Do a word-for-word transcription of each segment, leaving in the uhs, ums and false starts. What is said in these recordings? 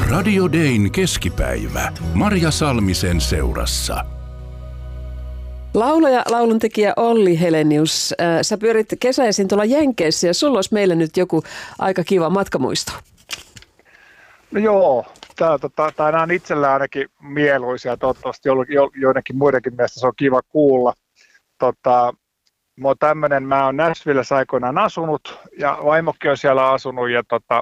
Radio Dayn keskipäivä. Marja Salmisen seurassa. Laulaja, lauluntekijä Olli Helenius, äh, sä pyörit kesäisin tuolla Jenkeissä ja sulla olisi meille nyt joku aika kiva matkamuisto. No joo, tää, tota, tää nämä on itsellä ainakin mieluisia, toivottavasti jo, jo, joidenkin muidenkin mielestä se on kiva kuulla. Tota, mä oon tämmönen, mä oon Nashvillessä aikoinaan asunut ja vaimokin on siellä asunut ja tota,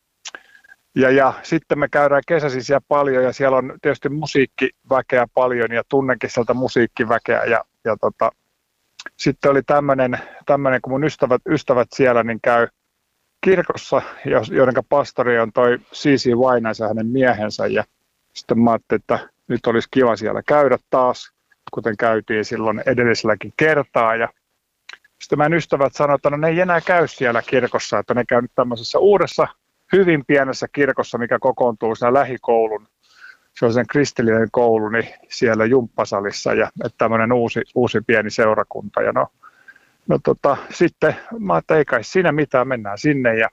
Ja, ja sitten me käydään kesäisin siellä paljon ja siellä on tietysti musiikkiväkeä paljon ja tunnenkin sieltä musiikkiväkeä. Ja, ja tota, sitten oli tämmöinen, tämmöinen, kun mun ystävät, ystävät siellä niin käy kirkossa, joiden pastori on toi C C Winans ja hänen miehensä. Ja sitten mä ajattelin, että nyt olisi kiva siellä käydä taas, kuten käytiin silloin edelliselläkin kertaa. Ja sitten meidän ystävät sanoivat, että no ne ei enää käy siellä kirkossa, että ne käy nyt tämmöisessä uudessa hyvin pienessä kirkossa, mikä kokoontuu siinä lähikoulun, se on sen kristillinen koulu, niin siellä jumppasalissa ja että tämmöinen uusi, uusi pieni seurakunta. Ja no, no tota, sitten mä ajattelin, ei kai siinä mitään, mennään sinne. Ja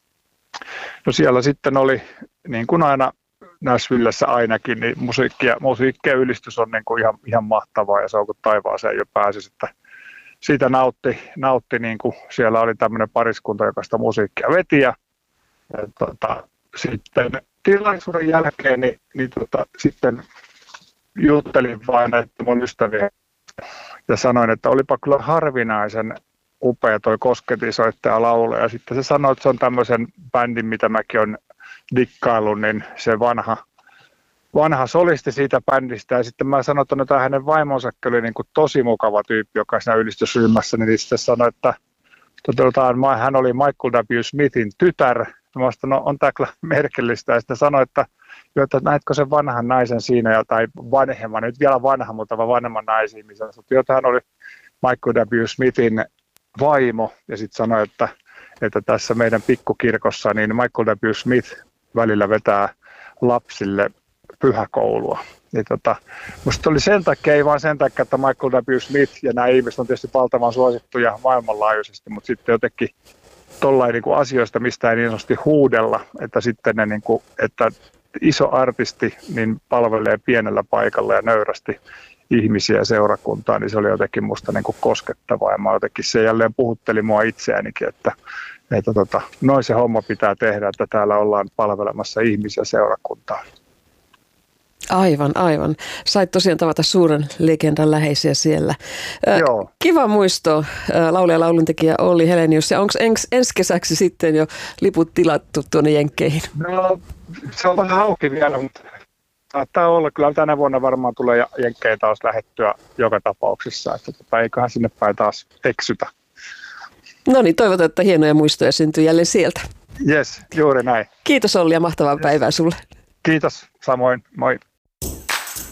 no siellä sitten oli, niin kuin aina Nashvillessä ainakin, niin musiikki ja, musiikki ja ylistys on niin kuin ihan, ihan mahtavaa ja se on kuin taivaaseen jo pääsisi, että siitä nautti, nautti niin kuin siellä oli tämmöinen pariskunta, joka sitä musiikkia veti ja Ja, tota, sitten tilaisuuden jälkeen niin, niin tota, sitten juttelin vain että mun ystäviä ja sanoin, että olipa kyllä harvinaisen upea toi kosketisoittaja laulaja. Ja sitten se sanoi, että se on tämmöisen bändin, mitä mäkin olen dikkaillut, niin se vanha, vanha solisti siitä bändistä. Ja sitten mä sanoin, että no, tämä hänen vaimonsa oli niin kuin tosi mukava tyyppi, joka siinä ylistysryhmässä, niin sitten sanoi, että toteutaan, hän oli Michael W. Smithin tytär. Mä sanoin, no on tämä kyllä merkillistä. Ja sitten sanoi, että, jo, että näetkö sen vanhan naisen siinä, tai vanhemman, nyt vielä vanha, mutta vanhemman naisen, missä jota hän oli Michael W. Smithin vaimo. Ja sitten sanoi, että, että tässä meidän pikkukirkossa niin Michael W. Smith välillä vetää lapsille pyhäkoulua. Niin tota, musta oli sen takia, ei vaan sen takia, että Michael W. Smith ja nämä ihmiset on tietysti valtavan suosittuja maailmanlaajuisesti, mutta sitten jotenkin tuollain niin kuin asioista, mistä ei niin sanotusti huudella, että sitten ne, niin kuin, että iso artisti niin palvelee pienellä paikalla ja nöyrästi ihmisiä ja seurakuntaa, niin se oli jotenkin musta niin kuin koskettavaa. Ja mä jotenkin se jälleen puhutteli mua itseänikin, että, että tota, noin se homma pitää tehdä, että täällä ollaan palvelemassa ihmisiä seurakuntaa. Aivan, aivan. Sait tosiaan tavata suuren legendan läheisiä siellä. Joo. Kiva muisto, laulaja lauluntekijä Olli Helenius. Ja onko ens, ensi kesäksi sitten jo liput tilattu tuonne Jenkkeihin? No, se on vähän auki vielä, mutta saattaa olla. Kyllä tänä vuonna varmaan tulee Jenkkejä taas lähettyä joka tapauksessa. Että tota, eiköhän sinne päin taas eksytä. No niin, toivotaan, että hienoja muistoja syntyy jälleen sieltä. Jes, juuri näin. Kiitos Olli ja mahtavaa yes. päivää sulle. Kiitos, samoin. Moi.